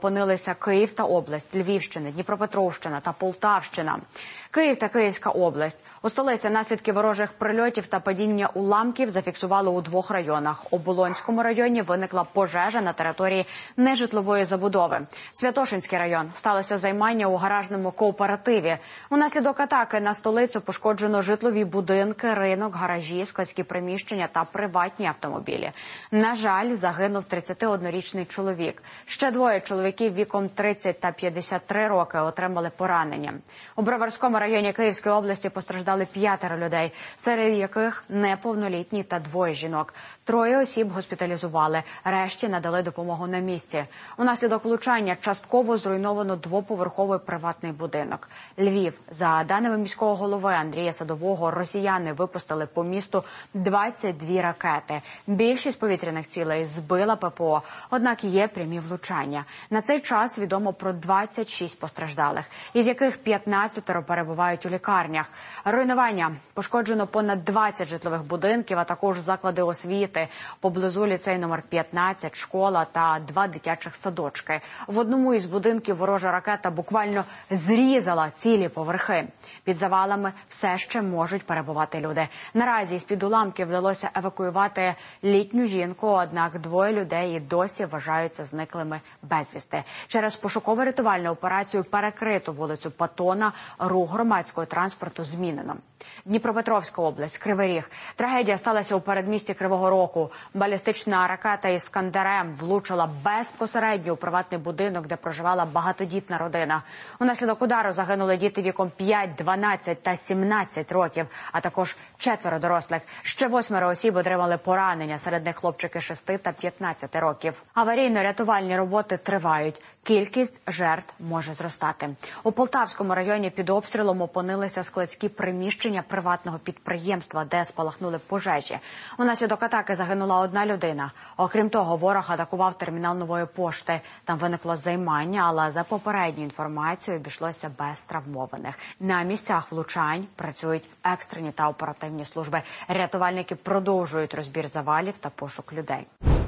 Опинилися Київ та область, Львівщина, Дніпропетровщина та Полтавщина. Київ та Київська область. У столиці наслідки ворожих прильотів та падіння уламків зафіксували у двох районах. У Болонському районі виникла пожежа на території нежитлової забудови. Святошинський район. Сталося займання у гаражному кооперативі. Унаслідок атаки на столицю пошкоджено житлові будинки, ринок, гаражі, складські приміщення та приватні автомобілі. На жаль, загинув 31-річний чоловік. Ще двоє чоловіків віком 30 та 53 роки отримали поранення. У Броварському районі Київської області постраждали 5 людей, серед яких неповнолітні та 2 жінок. 3 осіб госпіталізували, решті надали допомогу на місці. Унаслідок влучання частково зруйновано 2-поверховий приватний будинок. Львів. За даними міського голови Андрія Садового, росіяни випустили по місту 22 ракети. Більшість повітряних цілей збила ППО, однак є прямі влучання. На цей час відомо про 26 постраждалих, із яких 15 перебувають у лікарнях. Руйнування. Пошкоджено понад 20 житлових будинків, а також заклади освіти. Поблизу ліцей номер 15, школа та 2 дитячих садочки. В одному із будинків ворожа ракета буквально зрізала цілі поверхи. Під завалами все ще можуть перебувати люди. Наразі з-під уламків вдалося евакуювати літню жінку, однак 2 людей і досі вважаються зниклими безвісти. Через пошуково-рятувальну операцію перекрито вулицю Патона, рух громадського транспорту змінено. Дніпропетровська область, Кривий Ріг. Трагедія сталася у передмісті Кривого Рогу. Балістична ракета «Іскандерем» влучила безпосередньо у приватний будинок, де проживала багатодітна родина. Унаслідок удару загинули діти віком 5, 12 та 17 років, а також 4 дорослих. Ще 8 осіб отримали поранення, серед них хлопчики 6 та 15 років. Аварійно-рятувальні роботи тривають. Кількість жертв може зростати. У Полтавському районі під обстрілом опинилися складські приміщення приватного підприємства, де спалахнули пожежі. Унаслідок атаки загинула 1 людина. Окрім того, ворог атакував термінал Нової пошти. Там виникло займання, але за попередньою інформацією обійшлося без травмованих. На місцях влучань працюють екстрені та оперативні служби. Рятувальники продовжують розбір завалів та пошук людей.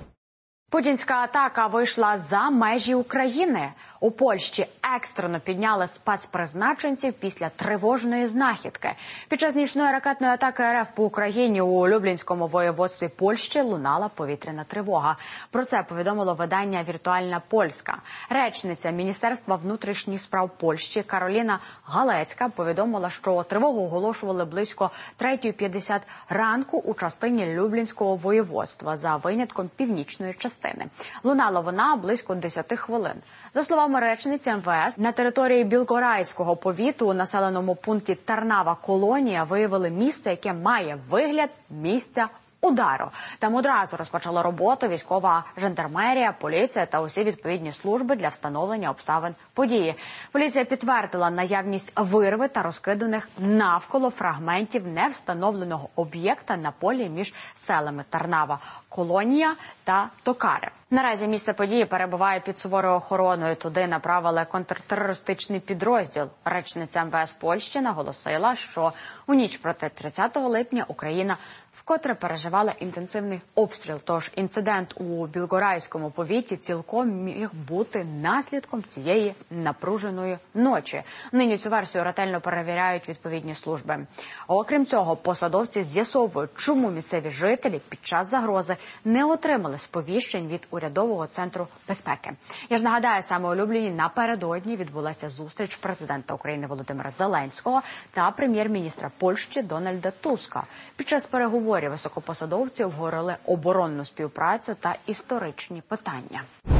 Путінська атака вийшла за межі України. У Польщі екстрено підняли спецпризначенців після тривожної знахідки. Під час нічної ракетної атаки РФ по Україні у Люблінському воєводстві Польщі лунала повітряна тривога. Про це повідомило видання «Віртуальна Польська». Речниця Міністерства внутрішніх справ Польщі Кароліна Галецька повідомила, що тривогу оголошували близько 3:50 ранку у частині Люблінського воєводства, за винятком північної частини. Лунала вона близько 10 хвилин. За словами речниці МВС, на території Білгорайського повіту у населеному пункті Тарнава-Колонія виявили місце, яке має вигляд місця удару. Там одразу розпочала роботу військова жандармерія, поліція та усі відповідні служби для встановлення обставин події. Поліція підтвердила наявність вирви та розкиданих навколо фрагментів невстановленого об'єкта на полі між селами Тарнава, Колонія та Токари. Наразі місце події перебуває під суворою охороною. Туди направили контртерористичний підрозділ. Речниця МВС Польщі наголосила, що у ніч проти 30 липня Україна вкотре переживала інтенсивний обстріл. Тож інцидент у Білгорайському повіті цілком міг бути наслідком цієї напруженої ночі. Нині цю версію ретельно перевіряють відповідні служби. Окрім цього, посадовці з'ясовують, чому місцеві жителі під час загрози не отримали сповіщень від урядового центру безпеки. Я ж нагадаю, саме у Любліні напередодні відбулася зустріч президента України Володимира Зеленського та прем'єр-міністра Польщі Дональда Туска. Під час переговорів високопосадовці обговорили оборонну співпрацю та історичні питання.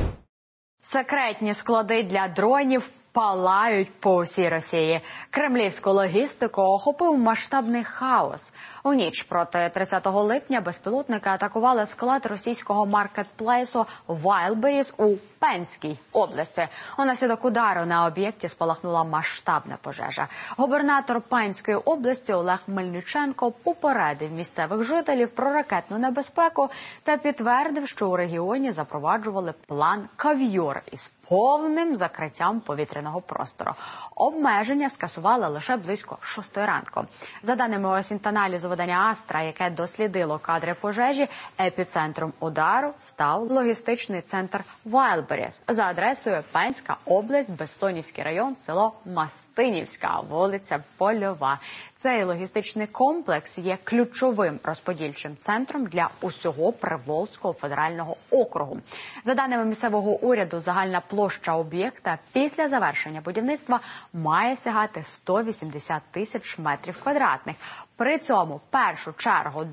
Секретні склади для дронів палають по всій Росії. Кремлівську логістику охопив масштабний хаос. У ніч проти 30 липня безпілотники атакували склад російського маркетплейсу Wildberries у Пенській області. Унаслідок удару на об'єкті спалахнула масштабна пожежа. Губернатор Пенської області Олег Мельниченко попередив місцевих жителів про ракетну небезпеку та підтвердив, що у регіоні запроваджували план «Кав'йор» із повним закриттям повітряного простору. Обмеження скасували лише близько 6 ранку. За даними осінтаналізу видання «Астра», яке дослідило кадри пожежі, епіцентром удару став логістичний центр Вайлдберріс за адресою Пенська область, Безсонівський район, село Мастинівська, вулиця Польова. Цей логістичний комплекс є ключовим розподільчим центром для усього Приволзького федерального округу. За даними місцевого уряду, загальна площа об'єкта після завершення будівництва має сягати 180 тисяч метрів квадратних. При цьому першу чергу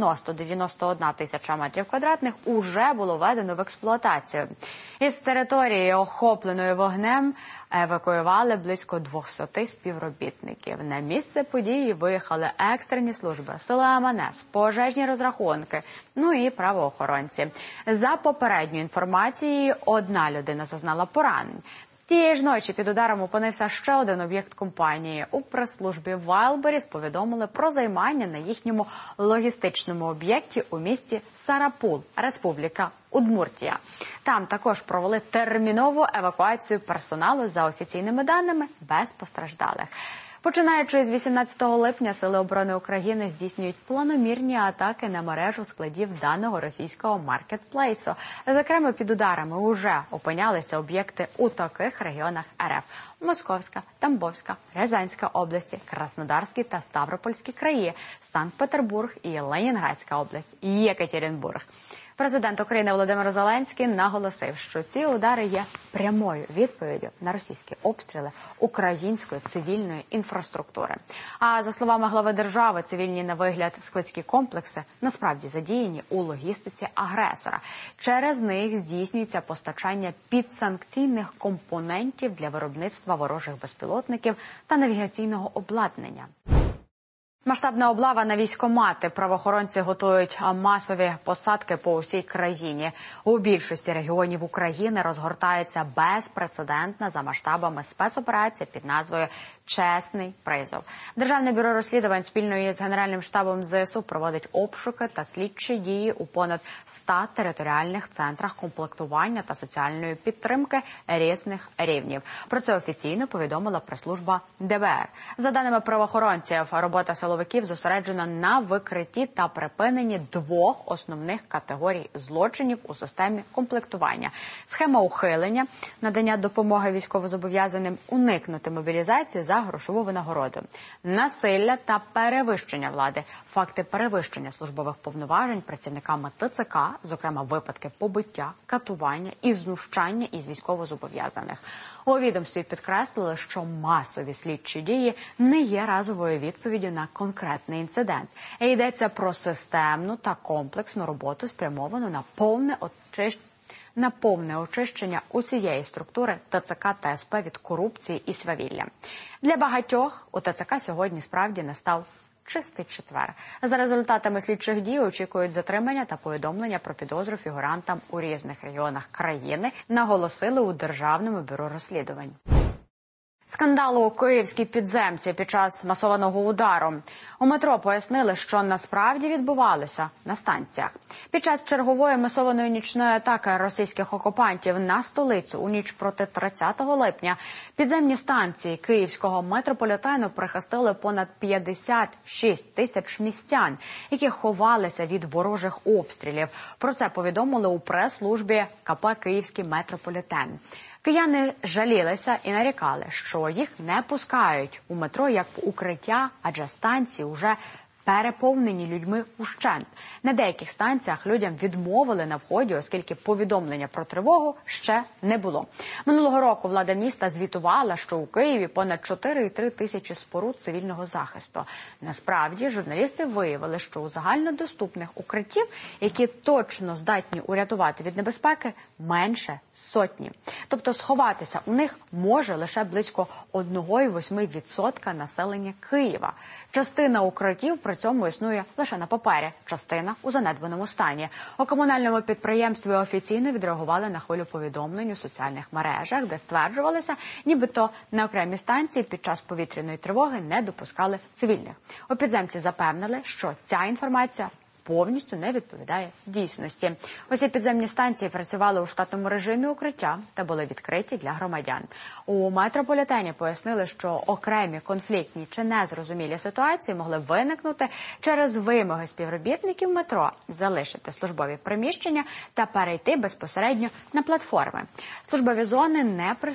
90-91 тисяча метрів квадратних уже було введено в експлуатацію. Із території, охопленої вогнем, евакуювали близько 200 співробітників. На місце події виїхали екстрені служби, сили МНС, пожежні розрахунки, і правоохоронці. За попередньою інформацією, одна людина зазнала поранень. Тієї ж ночі під ударом опинився ще один об'єкт компанії. У прес-службі Вайлдберріс повідомили про займання на їхньому логістичному об'єкті у місті Сарапул, Республіка Удмуртія. Там також провели термінову евакуацію персоналу, за офіційними даними, без постраждалих. Починаючи з 18 липня, Сили оборони України здійснюють планомірні атаки на мережу складів даного російського маркетплейсу. Зокрема, під ударами уже опинялися об'єкти у таких регіонах РФ: Московська, Тамбовська, Рязанська області, Краснодарський та Ставропольські краї, Санкт-Петербург і Ленінградська область, Єкатеринбург. Президент України Володимир Зеленський наголосив, що ці удари є прямою відповіддю на російські обстріли української цивільної інфраструктури. А за словами глави держави, цивільні на вигляд складські комплекси насправді задіяні у логістиці агресора. Через них здійснюється постачання підсанкційних компонентів для виробництва ворожих безпілотників та навігаційного обладнання. Масштабна облава на військкомати. Правоохоронці готують масові посадки по усій країні. У більшості регіонів України розгортається безпрецедентна за масштабами спецоперація під назвою «Чесний призов». Державне бюро розслідувань спільно із Генеральним штабом ЗСУ проводить обшуки та слідчі дії у понад 100 територіальних центрах комплектування та соціальної підтримки різних рівнів. Про це офіційно повідомила прес-служба ДБР. За даними правоохоронців, робота силовиків зосереджена на викритті та припиненні 2 основних категорій злочинів у системі комплектування: схема ухилення, надання допомоги військовозобов'язаним уникнути мобілізації за грошову винагороду, насилля та перевищення влади, факти перевищення службових повноважень працівниками ТЦК, зокрема випадки побиття, катування і знущання із військовозобов'язаних. У відомстві підкреслили, що масові слідчі дії не є разовою відповіддю на конкретний інцидент. Йдеться про системну та комплексну роботу, спрямовану на повне очищення усієї структури ТЦК та СП від корупції і свавілля. Для багатьох у ТЦК сьогодні справді настав чистий четвер. За результатами слідчих дій очікують затримання та повідомлення про підозру фігурантам у різних регіонах країни, наголосили у Державному бюро розслідувань. Скандал у київській підземці під час масованого удару. У метро пояснили, що насправді відбувалося на станціях. Під час чергової масованої нічної атаки російських окупантів на столицю у ніч проти 30 липня підземні станції київського метрополітену прихистили понад 56 тисяч містян, які ховалися від ворожих обстрілів. Про це повідомили у прес-службі КП «Київський метрополітен». Кияни жалілися і нарікали, що їх не пускають у метро як в укриття, адже станції вже переповнені людьми ущент. На деяких станціях людям відмовили на вході, оскільки повідомлення про тривогу ще не було. Минулого року влада міста звітувала, що у Києві понад 4,3 тисячі споруд цивільного захисту. Насправді, журналісти виявили, що у загальнодоступних укриттів, які точно здатні урятувати від небезпеки, менше сотні. Тобто сховатися у них може лише близько 1,8% населення Києва. Частина укриттів при цьому існує лише на папері, частина у занедбаному стані. У комунальному підприємстві офіційно відреагували на хвилю повідомлень у соціальних мережах, де стверджувалося, нібито на окремі станції під час повітряної тривоги не допускали цивільних. У підземці запевнили, що ця інформація повністю не відповідає дійсності. Усі підземні станції працювали у штатному режимі укриття та були відкриті для громадян. У метрополітені пояснили, що окремі конфліктні чи незрозумілі ситуації могли виникнути через вимоги співробітників метро залишити службові приміщення та перейти безпосередньо на платформи. Службові зони не